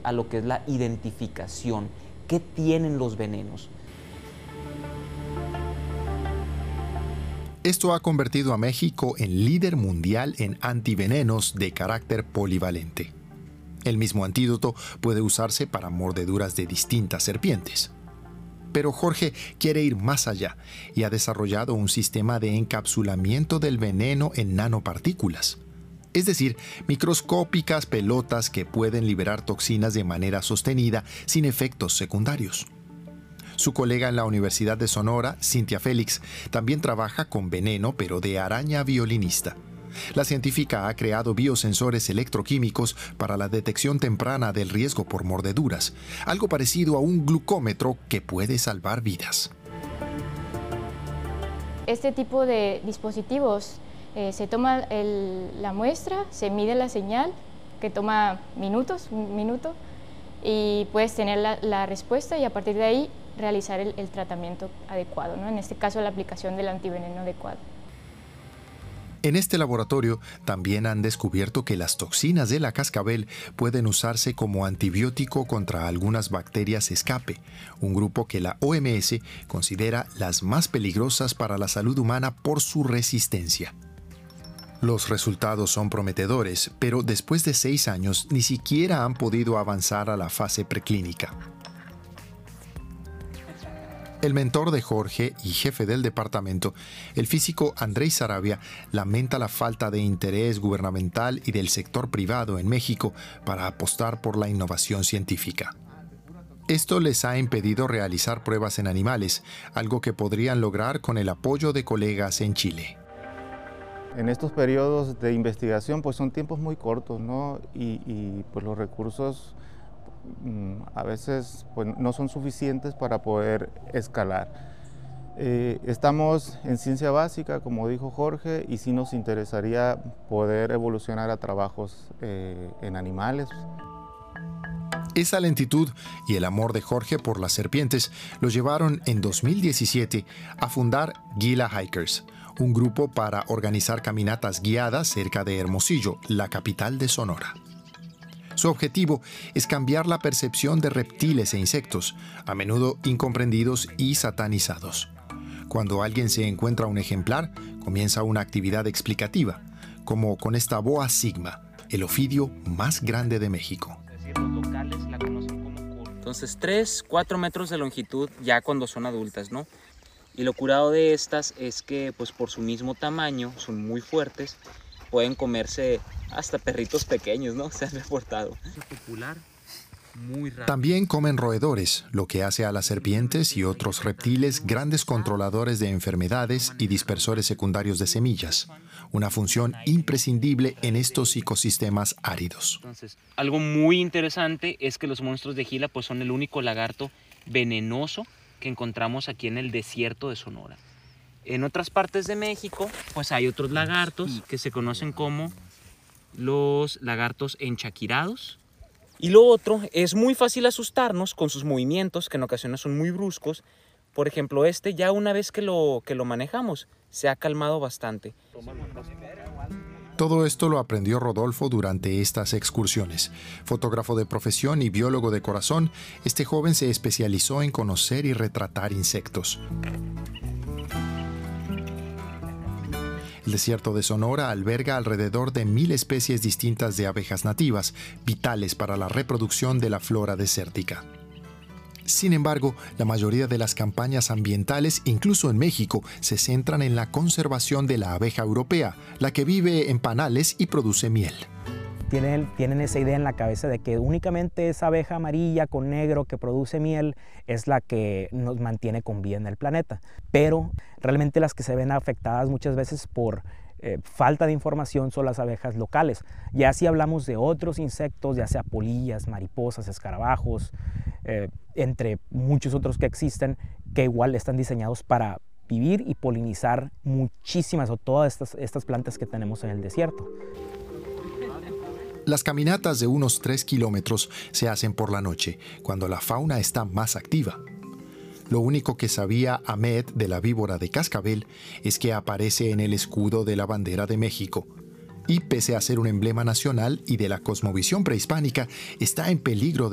a lo que es la identificación. ¿Qué tienen los venenos? Esto ha convertido a México en líder mundial en antivenenos de carácter polivalente. El mismo antídoto puede usarse para mordeduras de distintas serpientes. Pero Jorge quiere ir más allá y ha desarrollado un sistema de encapsulamiento del veneno en nanopartículas. Es decir, microscópicas pelotas que pueden liberar toxinas de manera sostenida sin efectos secundarios. Su colega en la Universidad de Sonora, Cintia Félix, también trabaja con veneno, pero de araña violinista. La científica ha creado biosensores electroquímicos para la detección temprana del riesgo por mordeduras, algo parecido a un glucómetro que puede salvar vidas. Este tipo de dispositivos se toma la muestra, se mide la señal, que toma un minuto, y puedes tener la respuesta y a partir de ahí realizar el tratamiento adecuado, ¿no? En este caso, la aplicación del antiveneno adecuado. En este laboratorio también han descubierto que las toxinas de la cascabel pueden usarse como antibiótico contra algunas bacterias escape, un grupo que la OMS considera las más peligrosas para la salud humana por su resistencia. Los resultados son prometedores, pero después de 6 años ni siquiera han podido avanzar a la fase preclínica. El mentor de Jorge y jefe del departamento, el físico Andrés Sarabia, lamenta la falta de interés gubernamental y del sector privado en México para apostar por la innovación científica. Esto les ha impedido realizar pruebas en animales, algo que podrían lograr con el apoyo de colegas en Chile. En estos periodos de investigación pues son tiempos muy cortos, ¿no? y pues los recursos a veces pues, no son suficientes para poder escalar. Estamos en ciencia básica, como dijo Jorge, y sí nos interesaría poder evolucionar a trabajos en animales. Esa lentitud y el amor de Jorge por las serpientes lo llevaron en 2017 a fundar Gila Hikers, un grupo para organizar caminatas guiadas cerca de Hermosillo, la capital de Sonora. Su objetivo es cambiar la percepción de reptiles e insectos, a menudo incomprendidos y satanizados. Cuando alguien se encuentra un ejemplar, comienza una actividad explicativa, como con esta boa sigma, el ofidio más grande de México. Entonces 3-4 metros de longitud ya cuando son adultas, ¿no? Y lo curado de estas es que pues por su mismo tamaño son muy fuertes, pueden comerse hasta perritos pequeños, ¿no? Se han reportado. Es popular, muy raro. También comen roedores, lo que hace a las serpientes y otros reptiles grandes controladores de enfermedades y dispersores secundarios de semillas, una función imprescindible en estos ecosistemas áridos. Entonces, algo muy interesante es que los monstruos de Gila pues, son el único lagarto venenoso que encontramos aquí en el desierto de Sonora. En otras partes de México pues hay otros lagartos que se conocen como los lagartos enchaquirados. Y lo otro, es muy fácil asustarnos con sus movimientos, que en ocasiones son muy bruscos. Por ejemplo, ya una vez que lo manejamos, se ha calmado bastante. Todo esto lo aprendió Rodolfo durante estas excursiones. Fotógrafo de profesión y biólogo de corazón, este joven se especializó en conocer y retratar insectos. El desierto de Sonora alberga alrededor de 1000 especies distintas de abejas nativas, vitales para la reproducción de la flora desértica. Sin embargo, la mayoría de las campañas ambientales, incluso en México, se centran en la conservación de la abeja europea, la que vive en panales y produce miel. Tienen esa idea en la cabeza de que únicamente esa abeja amarilla con negro que produce miel es la que nos mantiene con vida en el planeta. Pero realmente las que se ven afectadas muchas veces por falta de información son las abejas locales. Ya si hablamos de otros insectos, ya sea polillas, mariposas, escarabajos, entre muchos otros que existen, que igual están diseñados para vivir y polinizar muchísimas o todas estas plantas que tenemos en el desierto. Las caminatas de unos 3 kilómetros se hacen por la noche, cuando la fauna está más activa. Lo único que sabía Ahmed de la víbora de cascabel es que aparece en el escudo de la bandera de México. Y pese a ser un emblema nacional y de la cosmovisión prehispánica, está en peligro de